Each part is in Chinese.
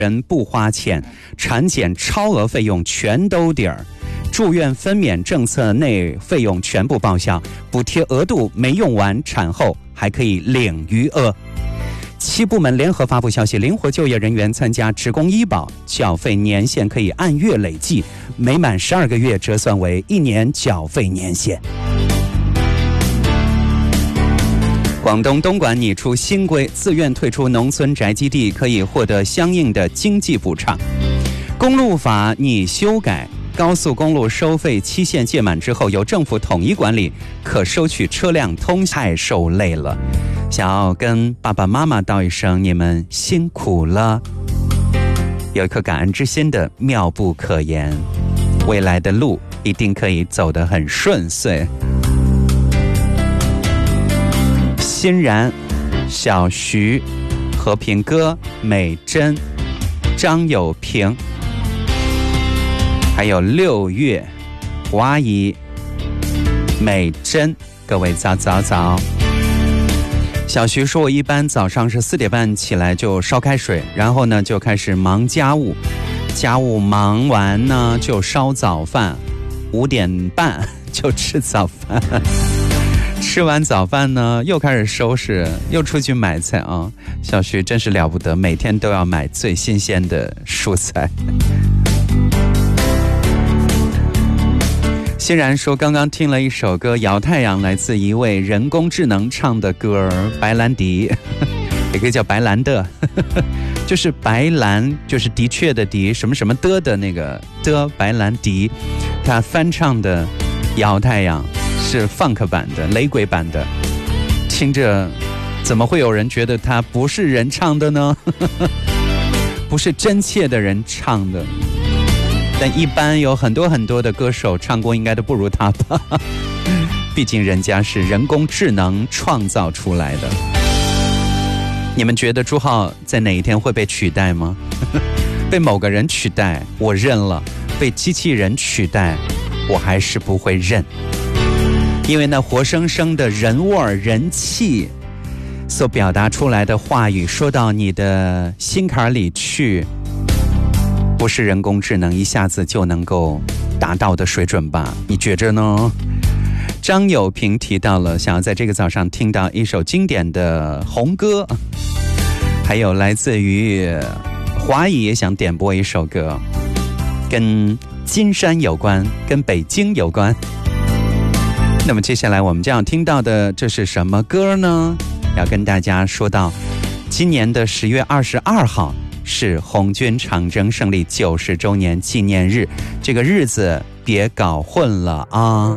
人不花钱，产检超额费用全兜底儿，住院分娩政策内费用全部报销，补贴额度没用完，产后还可以领余额。7部门联合发布消息，灵活就业人员参加职工医保缴费年限可以按月累计，每满12个月折算为1年缴费年限。广东东莞拟出新规，自愿退出农村宅基地可以获得相应的经济补偿。公路法拟修改，高速公路收费期限届满之后，由政府统一管理，可收取车辆通行。太受累了，想要跟爸爸妈妈道一声你们辛苦了，有一颗感恩之心的妙不可言，未来的路一定可以走得很顺遂。欣然、小徐、和平哥、美珍、张友平，还有6月、华姨、美珍，各位早早早。小徐说，我一般早上是4点半起来就烧开水，然后呢就开始忙家务，家务忙完呢就烧早饭，5点半就吃早饭。吃完早饭呢，又开始收拾，又出去买菜啊！小徐真是了不得，每天都要买最新鲜的蔬菜。欣然说，刚刚听了一首歌《摇太阳》，来自一位人工智能唱的歌，白兰迪，也可以叫白兰的，就是白兰，就是的确的的，什么什么的那个的，白兰迪，他翻唱的《摇太阳》。是 funk 版的，雷鬼版的，听着怎么会有人觉得他不是人唱的呢？不是真切的人唱的，但一般有很多很多的歌手唱过应该都不如他吧，毕竟人家是人工智能创造出来的。你们觉得朱浩在哪一天会被取代吗？被某个人取代我认了，被机器人取代我还是不会认，因为那活生生的人味儿、人气所表达出来的话语，说到你的心坎里去，不是人工智能一下子就能够达到的水准吧？你觉着呢？张友平提到了想要在这个早上听到一首经典的红歌，还有来自于华裔也想点播一首歌，跟金山有关，跟北京有关。那么接下来我们将要听到的这是什么歌呢？要跟大家说到今年的10月22号是红军长征胜利90周年纪念日，这个日子别搞混了啊！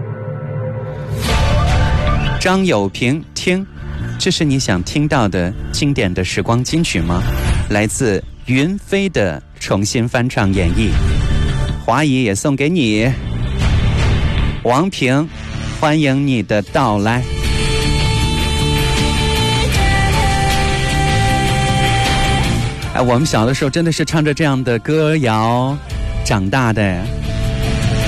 张友平，听，这是你想听到的经典的时光金曲吗？来自云飞的重新翻唱演绎，华姨也送给你。王平，欢迎你的到来。我们小的时候真的是唱着这样的歌谣长大的。